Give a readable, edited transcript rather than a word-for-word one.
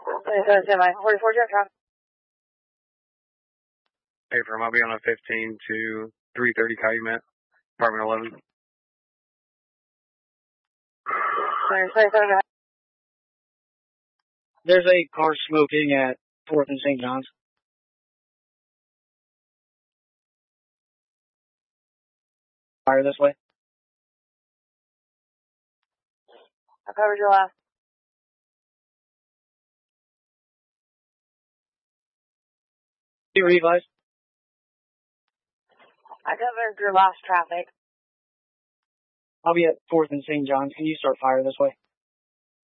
44 jet traffic. Hey, from I'll be on a 15 to 330 Calumet, apartment 11. There's a car smoking at 4th and St. John's. Fire this way. I covered your last. You revise. I covered your last traffic. I'll be at 4th and St. John's. Can you start fire this way?